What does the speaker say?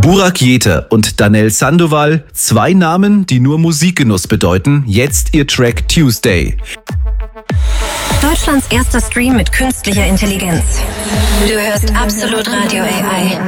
Burak Jeter und Danel Sandoval, zwei Namen, die nur Musikgenuss bedeuten, jetzt ihr Track Tuesday. Deutschlands erster Stream mit künstlicher Intelligenz. Du hörst Absolut Radio AI.